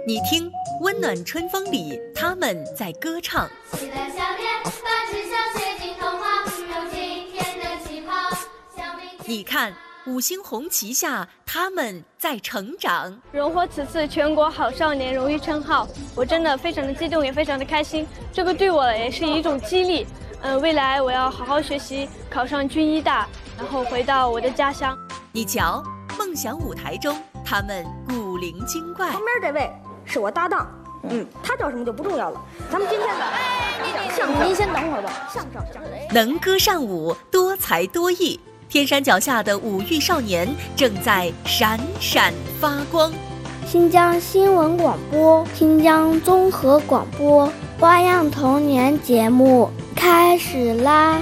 你听，温暖春风里，他们在歌唱。 期待夏天，把志向写进童话，有今天的起跑，向明天。 你看，五星红旗下，他们在成长。 荣获此次全国好少年荣誉称号，我真的非常的激动，也非常的开心。这个对我也是一种激励。未来我要好好学习，考上军医大，然后回到我的家乡。 你瞧，梦想舞台中，他们古灵精怪。 旁边这位是我搭档，他叫什么就不重要了。咱们今天的相声，您先等会儿吧。相声能歌善舞，多才多艺，天山脚下的五育少年正在闪闪发光。 新疆新闻广播，新疆综合广播，花样童年节目开始啦！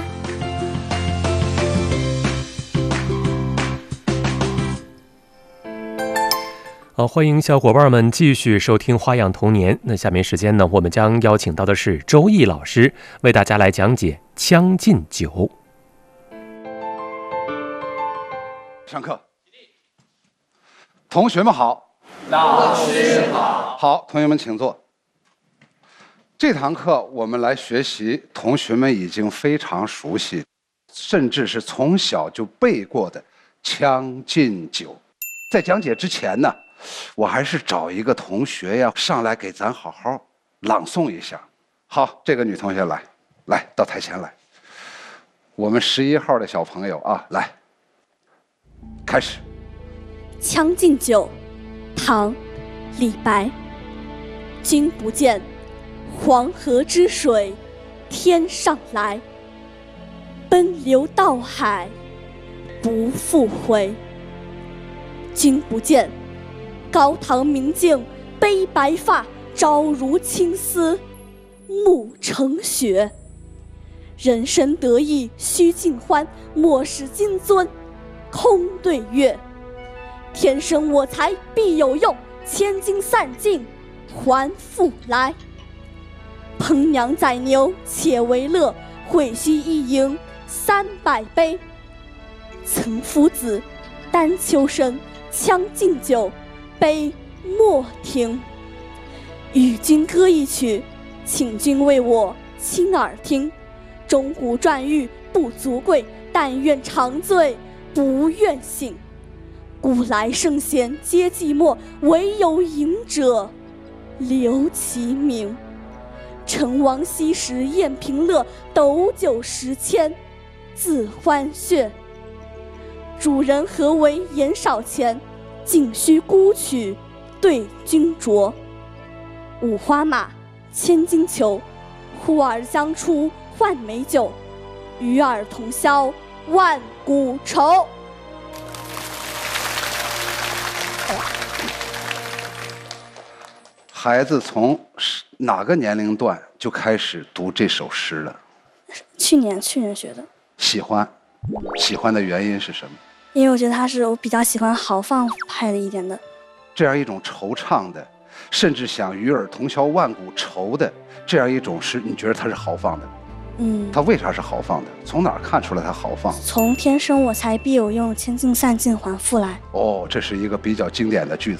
好，欢迎小伙伴们继续收听《花样童年》。那下面时间呢，我们将邀请到的是周易老师，为大家来讲解《将进酒》。 上课，同学们好， 老师好。 好，同学们请坐。这堂课我们来学习同学们已经非常熟悉，甚至是从小就背过的《将进酒》。在讲解之前呢，我还是找一个同学呀上来给咱好好朗诵一下。好，这个女同学来到台前来。我们11号的小朋友啊，来，开始。 《将进酒》，唐·李白。君不见，黄河之水天上来，奔流到海不复回。君不见，高堂明镜悲白发，朝如青丝暮成雪。人生得意须尽欢，莫使金樽空对月。天生我材必有用，千金散尽还复来。烹羊宰牛且为乐，会须一饮300杯。岑夫子，丹丘生，将进酒，杯莫停。与君歌一曲，请君为我倾耳听。钟鼓馔玉不足贵，但愿长醉不愿醒。古来圣贤皆寂寞，惟有饮者留其名。陈王昔时宴平乐，斗酒10千恣欢谑。主人何为言少钱，径须沽取对君酌。五花马，千金裘，呼儿将出换美酒，与尔同销万古愁。 孩子从哪个年龄段就开始读这首诗了？ 去年学的。 喜欢的原因是什么？ 因为我觉得我比较喜欢豪放派的一点的。 这样一种惆怅的，甚至想与尔同销万古愁的这样一种诗，你觉得它是豪放的？它为啥是豪放的？从哪儿看出来它豪放？ 从天生我材必有用，千金散尽还复来。 哦，这是一个比较经典的句子。